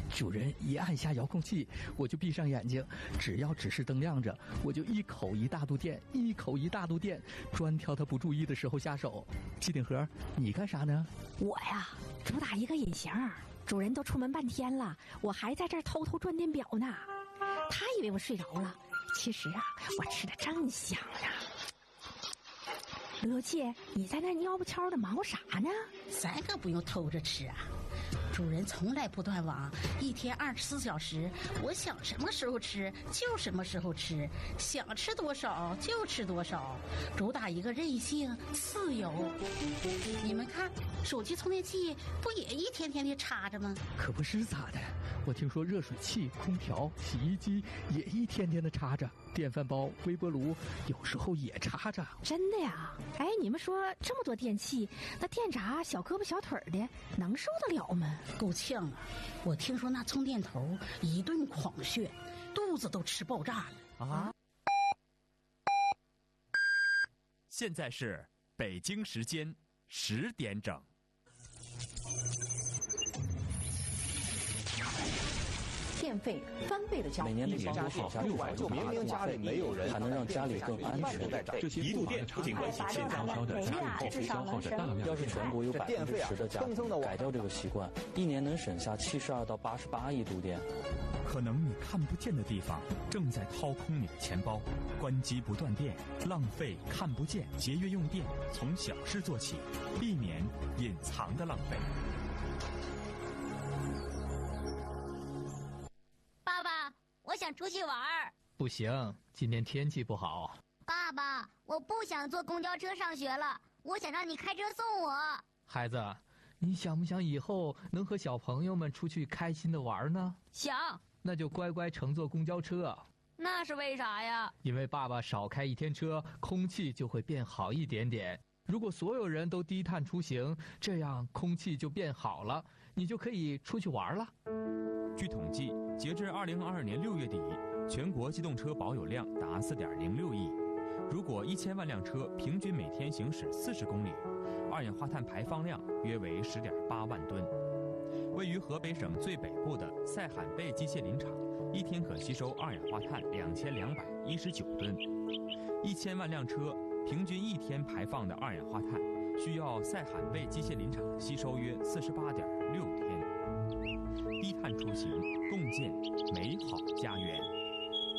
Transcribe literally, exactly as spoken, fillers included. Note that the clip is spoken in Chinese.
主人一按下遥控器，我就闭上眼睛，只要指示灯亮着，我就一口一大度电，一口一大度电，专挑他不注意的时候下手。机顶盒，你干啥呢？ 我呀，主打一个隐形，主人都出门半天了，我还在这儿偷偷转电表呢。他以为我睡着了，其实啊，我吃的正香呢。乐气，你在那蔫不悄的忙活啥呢？ 咱可不用偷着吃啊，主人从来不断网，一天二十四小时，我想什么时候吃就什么时候吃，想吃多少就吃多少，主打一个任性自由。你们看，手机充电器不也一天天的插着吗？ 可不是咋的，我听说热水器、空调、洗衣机也一天天的插着，电饭煲、微波炉有时候也插着。 真的呀？哎，你们说这么多电器，那电闸小胳膊小腿的能受得了吗？ 够呛啊！我听说那充电头一顿狂炫，肚子都吃爆炸了啊！ 现在是北京时间十点整。 电费翻倍的交每年的家电下六百就明明家里没有人，还能让家里更安全。 这些一度电不仅关系静悄悄的家用电费消耗着大量。 要是全国有百分之十的家庭改掉这个习惯，一年能省下七十二到八十八亿度电。 可能你看不见的地方正在掏空你的钱包。关机不断电，浪费看不见，节约用电，从小事做起，避免隐藏的浪费。 爸爸，我想出去玩。 不行，今天天气不好。 爸爸，我不想坐公交车上学了，我想让你开车送我。 孩子，你想不想以后能和小朋友们出去开心的玩呢？ 想。 那就乖乖乘坐公交车。 那是为啥呀？ 因为爸爸少开一天车，空气就会变好一点点。如果所有人都低碳出行，这样空气就变好了，你就可以出去玩了。 据统计，截至二零二二年六月底，全国机动车保有量达四点零六亿。如果一千万辆车平均每天行驶四十公里，二氧化碳排放量约为十点八万吨。位于河北省最北部的塞罕贝机械林场，一天可吸收二氧化碳两千两百一十九吨。一千万辆车平均一天排放的二氧化碳，需要塞罕贝机械林场吸收约四十八点六天。低碳出行，共建美好家园。